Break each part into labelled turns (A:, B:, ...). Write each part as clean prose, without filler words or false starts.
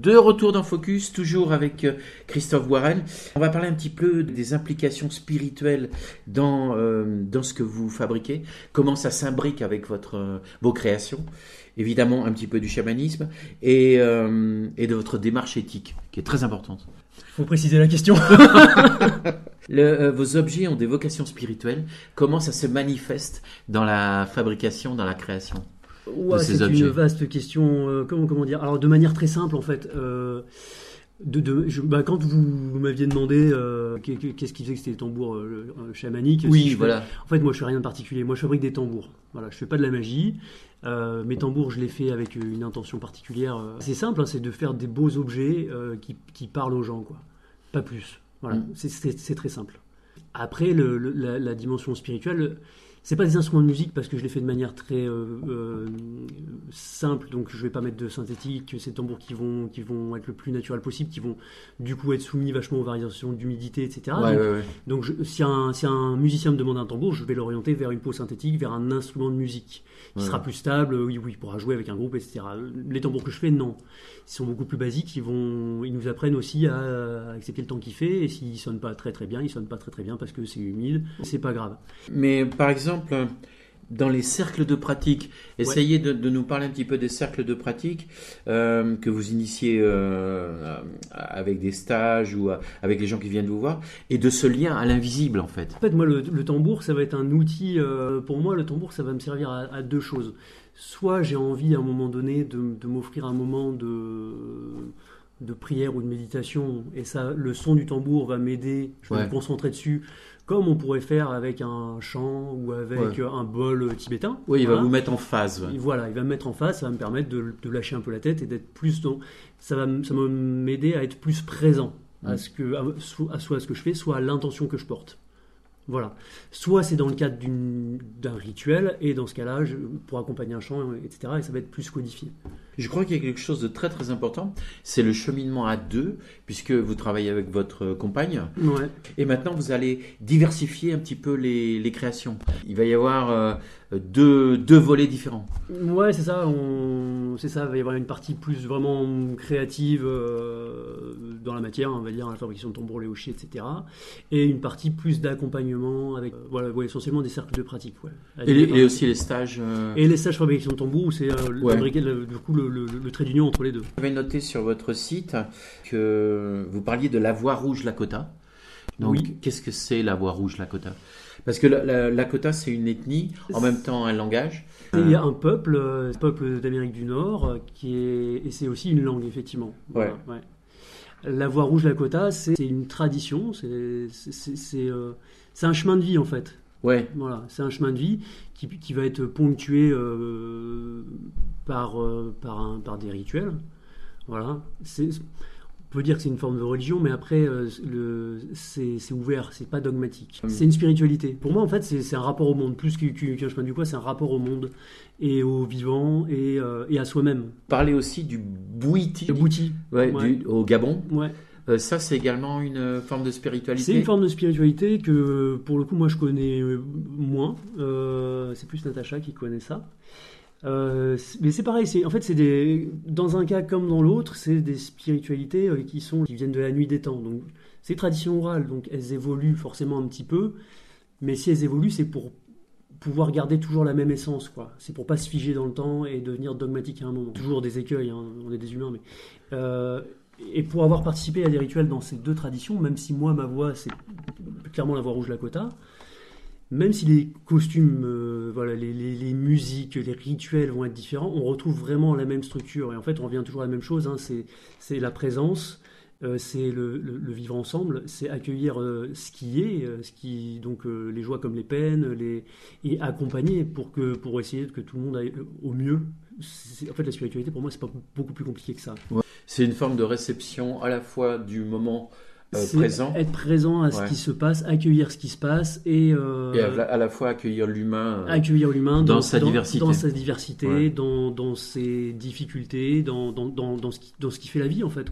A: De retour dans Focus, toujours avec Christophe Boirel. On va parler un petit peu des implications spirituelles dans ce que vous fabriquez. Comment ça s'imbrique avec vos créations. Évidemment, un petit peu du chamanisme et de votre démarche éthique, qui est très importante.
B: Il faut préciser la question.
A: Vos objets ont des vocations spirituelles. Comment ça se manifeste dans la fabrication, dans la création de ces objets ?
B: C'est une vaste question. Comment dire ? Alors, de manière très simple, en fait. Quand vous m'aviez demandé qu'est-ce qui faisait que c'était des tambours chamaniques,
A: oui, voilà.
B: En fait, moi, je fais rien de particulier. Moi, je fabrique des tambours. Voilà, je fais pas de la magie. Mes tambours, je les fais avec une intention particulière. C'est simple, hein, c'est de faire des beaux objets qui parlent aux gens, quoi. Pas plus. Voilà, c'est très simple. Après, la dimension spirituelle. C'est pas des instruments de musique parce que je les fais de manière très simple, donc je vais pas mettre de synthétique. C'est des tambours qui vont être le plus naturel possible, qui vont du coup être soumis vachement aux variations d'humidité, etc. Donc si un musicien me demande un tambour, je vais l'orienter vers une peau synthétique, vers un instrument de musique qui sera plus stable. Oui, il pourra jouer avec un groupe, etc. Les tambours que je fais, non. Ils sont beaucoup plus basiques. Ils nous apprennent aussi à accepter le temps qu'il fait. Et s'ils sonnent pas très très bien, ils sonnent pas très très bien parce que c'est humide. C'est pas grave.
A: Mais par exemple, dans les cercles de pratique, essayez de nous parler un petit peu des cercles de pratique que vous initiez avec des stages ou avec les gens qui viennent vous voir, et de ce lien à l'invisible en fait.
B: En fait, moi, le tambour, ça va être un outil. Pour moi, le tambour, ça va me servir à deux choses. Soit j'ai envie à un moment donné de m'offrir un moment de prière ou de méditation, et ça, le son du tambour va m'aider, je vais me concentrer dessus, comme on pourrait faire avec un chant ou avec un bol tibétain.
A: Oui, il va vous mettre en phase.
B: Voilà, il va me mettre en phase, ça va me permettre de lâcher un peu la tête et d'être plus dans... Ça va m'aider à être plus présent soit à ce que je fais, soit à l'intention que je porte. Voilà. Soit c'est dans le cadre d'un rituel, et dans ce cas-là, pour accompagner un chant, etc., et ça va être plus codifié.
A: Je crois qu'il y a quelque chose de très très important, c'est le cheminement à deux, puisque vous travaillez avec votre compagne, et maintenant vous allez diversifier un petit peu les créations. Il va y avoir deux volets différents.
B: Ouais, c'est ça, il va y avoir une partie plus vraiment créative dans la matière, on va dire, la fabrication de tambours, les hochis, etc., et une partie plus d'accompagnement avec essentiellement des cercles de pratique.
A: Et aussi les stages.
B: Et les stages fabrication de tambours, où c'est du coup le trait d'union entre les deux.
A: J'avais noté sur votre site que vous parliez de la voix rouge Lakota. Donc, qu'est-ce que c'est la voix rouge Lakota ? Parce que la Lakota, c'est une ethnie, en même temps un langage.
B: Il y a un peuple d'Amérique du Nord, et c'est aussi une langue, effectivement. Voilà, La voix rouge Lakota, c'est une tradition, c'est un chemin de vie, en fait.
A: Ouais.
B: Voilà, c'est un chemin de vie qui va être ponctué par des rituels. Voilà. On peut dire que c'est une forme de religion, mais après, c'est ouvert, c'est pas dogmatique. C'est une spiritualité. Pour moi, en fait, c'est un rapport au monde. Plus qu'un chemin du quoi, c'est un rapport au monde et au vivant et à soi-même.
A: Parlez aussi du Bwiti.
B: Le Bwiti.
A: Au Gabon.
B: Ouais.
A: Ça, c'est également une forme de spiritualité.
B: C'est une forme de spiritualité que, pour le coup, moi, je connais moins. C'est plus Natacha qui connaît ça. Mais c'est pareil, dans un cas comme dans l'autre, c'est des spiritualités qui viennent de la nuit des temps. Donc, c'est tradition orale, donc elles évoluent forcément un petit peu. Mais si elles évoluent, c'est pour pouvoir garder toujours la même essence, quoi. C'est pour pas se figer dans le temps et devenir dogmatique à un moment. Toujours des écueils, hein, on est des humains, mais... Et pour avoir participé à des rituels dans ces deux traditions, même si moi, ma voix, c'est clairement la voix rouge Lakota, même si les costumes, les musiques, les rituels vont être différents, on retrouve vraiment la même structure. Et en fait, on revient toujours à la même chose, hein, c'est la présence, c'est le vivre ensemble, c'est accueillir ce qui est, donc les joies comme les peines, et accompagner pour essayer que tout le monde aille au mieux. En fait, la spiritualité, pour moi, c'est pas beaucoup plus compliqué que ça.
A: Ouais. C'est une forme de réception à la fois du moment présent.
B: Être présent à ce qui se passe, accueillir ce qui se passe et
A: à la fois accueillir l'humain,
B: dans
A: sa diversité.
B: Dans sa diversité, dans ses difficultés, dans ce qui fait la vie, en fait, quoi.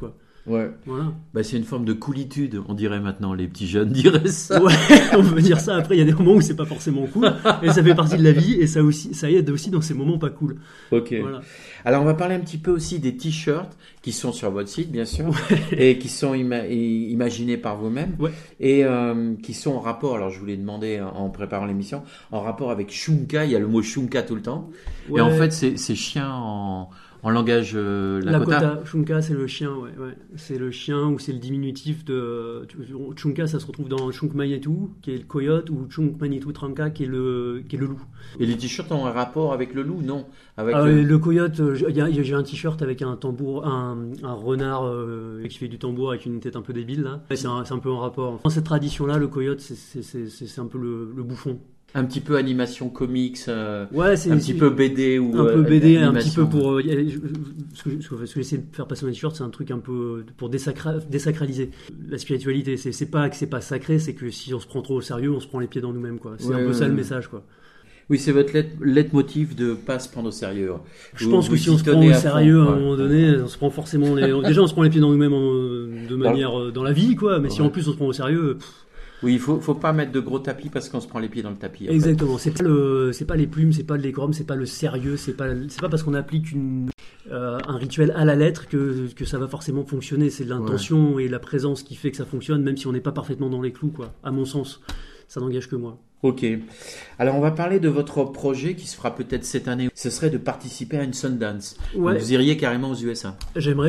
A: Ouais.
B: Voilà.
A: Bah, c'est une forme de coolitude, on dirait maintenant, les petits jeunes diraient ça.
B: Ouais, on peut dire ça. Après, il y a des moments où c'est pas forcément cool, et ça fait partie de la vie, et ça aide aussi dans ces moments pas cool.
A: Ok.
B: Voilà.
A: Alors, on va parler un petit peu aussi des t-shirts qui sont sur votre site, bien sûr, et qui sont imaginés par vous-même,
B: Ouais.
A: et qui sont en rapport, alors je voulais demander en préparant l'émission, en rapport avec Shunka, il y a le mot Shunka tout le temps,
B: Ouais.
A: et en fait, c'est chien en langage Lakota.
B: Shunka, c'est le chien, ouais. C'est le chien ou c'est le diminutif de. Shunka, ça se retrouve dans Chunkmanitu, qui est le coyote, ou Chunkmanitu Tranka, qui est le loup.
A: Et les t-shirts ont un rapport avec le loup, non? Avec
B: Le coyote, j'ai un t-shirt avec un tambour, un renard qui fait du tambour avec une tête un peu débile, là. C'est un peu en rapport. Dans cette tradition-là, le coyote, c'est un peu le bouffon.
A: un petit peu animation comics,
B: Ouais, c'est
A: un petit peu BD ou
B: un peu BD, un petit
A: animation.
B: peu pour ce que j'essaie de faire passer dans les t-shirts, c'est un truc un peu pour désacraliser la spiritualité. C'est pas que c'est pas sacré, c'est que si on se prend trop au sérieux, on se prend les pieds dans nous-mêmes, quoi. C'est un peu ça le message, quoi.
A: Oui, c'est votre leitmotiv de pas se prendre au sérieux.
B: Je pense que si on se prend au sérieux à un moment donné, on se prend forcément déjà on se prend les pieds dans nous-mêmes de manière dans la vie, quoi. Mais si en plus on se prend au sérieux.
A: Oui, il faut pas mettre de gros tapis parce qu'on se prend les pieds dans le tapis.
B: Exactement. C'est pas les plumes, c'est pas le décorum, c'est pas le sérieux, c'est pas parce qu'on applique un rituel à la lettre que ça va forcément fonctionner. C'est l'intention et la présence qui fait que ça fonctionne, même si on n'est pas parfaitement dans les clous, quoi. À mon sens, ça n'engage que moi.
A: Ok. Alors, on va parler de votre projet qui se fera peut-être cette année. Ce serait de participer à une Sundance.
B: Ouais.
A: Donc, vous iriez carrément aux USA.
B: J'aimerais,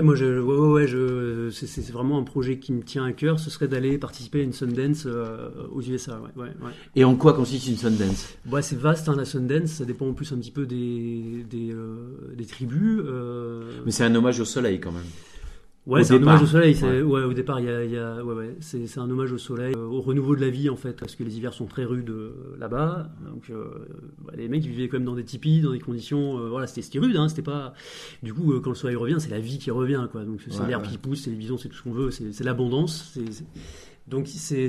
B: c'est vraiment un projet qui me tient à cœur. Ce serait d'aller participer à une Sundance aux USA. Ouais.
A: Et en quoi consiste une Sundance ?
B: Ouais, c'est vaste, hein, la Sundance. Ça dépend en plus un petit peu des tribus.
A: Mais c'est un hommage au soleil quand même.
B: Ouais,
A: Au
B: c'est un
A: départ.
B: hommage au soleil.
A: Ouais.
B: Au départ, c'est un hommage au soleil, au renouveau de la vie en fait, parce que les hivers sont très rudes là-bas. Donc, les mecs ils vivaient quand même dans des tipis, dans des conditions, c'était rude, hein. C'était pas. Du coup, quand le soleil revient, c'est la vie qui revient, quoi. Donc c'est l'herbe qui pousse, c'est les bisons, c'est tout ce qu'on veut, c'est l'abondance. Donc c'est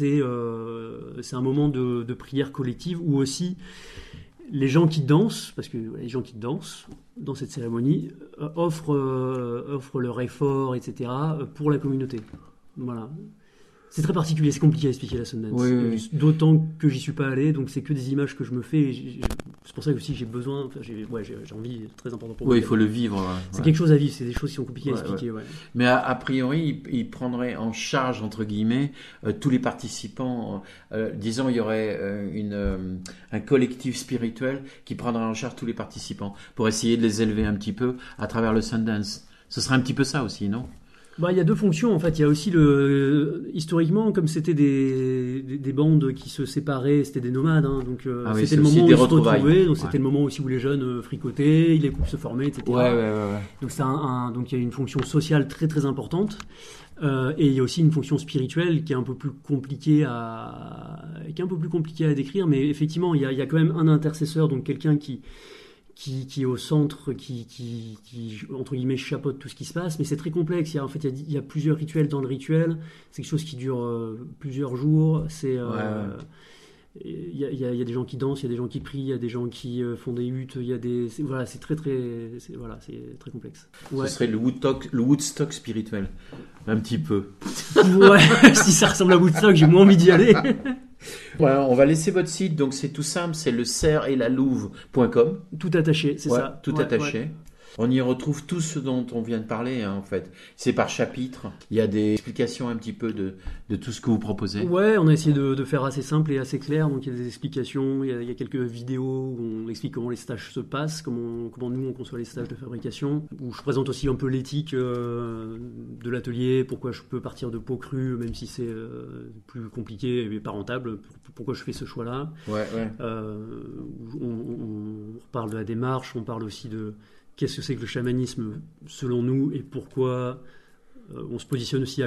B: un moment de prière collective où aussi les gens qui dansent, parce que les gens qui dansent dans cette cérémonie offrent leur effort, etc., pour la communauté. Voilà. C'est très particulier, c'est compliqué à expliquer la Sundance.
A: Oui.
B: D'autant que j'y suis pas allé, donc c'est que des images que je me fais. Et c'est pour ça que aussi j'ai besoin, j'ai envie, très important pour moi.
A: Oui, il faut le vivre.
B: C'est quelque chose à vivre, c'est des choses qui sont compliquées à expliquer. Ouais.
A: Mais a priori, il prendrait en charge, entre guillemets, tous les participants. Disons, il y aurait un collectif spirituel qui prendrait en charge tous les participants pour essayer de les élever un petit peu à travers le Sundance. Ce serait un petit peu ça aussi, non ?
B: Bah, il y a deux fonctions en fait. Il y a aussi historiquement, comme c'était des bandes qui se séparaient, c'était des nomades, hein, donc c'était le moment où ils se retrouvaient, donc c'était le moment aussi où les jeunes fricotaient, les couples se formaient, etc.
A: Ouais.
B: Donc donc il y a une fonction sociale très très importante, et il y a aussi une fonction spirituelle qui est un peu plus compliquée à décrire, mais effectivement il y a quand même un intercesseur, donc quelqu'un qui est au centre, qui entre guillemets chapeaute tout ce qui se passe, mais c'est très complexe. Il y a plusieurs rituels dans le rituel. C'est quelque chose qui dure plusieurs jours. Il y a des gens qui dansent, il y a des gens qui prient, il y a des gens qui font des huttes. C'est très complexe. Ouais.
A: Ce serait le Woodstock spirituel, un petit peu.
B: Ouais, si ça ressemble à Woodstock, j'ai moins envie d'y aller.
A: Voilà, on va laisser votre site, donc c'est tout simple, c'est le cerfsetlalouve.com.
B: Tout attaché, c'est ça.
A: Tout attaché. Ouais. On y retrouve tout ce dont on vient de parler, hein, en fait. C'est par chapitre. Il y a des explications un petit peu de tout ce que vous proposez.
B: Ouais, on a essayé de faire assez simple et assez clair. Donc il y a des explications, il y a quelques vidéos où on explique comment les stages se passent, comment nous on conçoit les stages de fabrication. Où je présente aussi un peu l'éthique de l'atelier, pourquoi je peux partir de peau crue, même si c'est plus compliqué et pas rentable. Pourquoi je fais ce choix-là.
A: Ouais.
B: On parle de la démarche, on parle aussi de qu'est-ce que c'est que le chamanisme selon nous et pourquoi on se positionne aussi à